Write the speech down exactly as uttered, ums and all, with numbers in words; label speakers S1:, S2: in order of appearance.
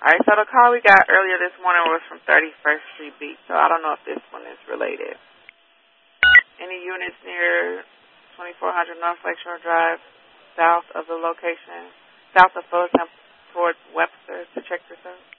S1: All right, so the call we got earlier this morning was from thirty-first Street Beach, so I don't know if this one is related. Any units near twenty-four hundred North Lakeshore Drive, south of the location, south of Fullerton towards Webster to check this out?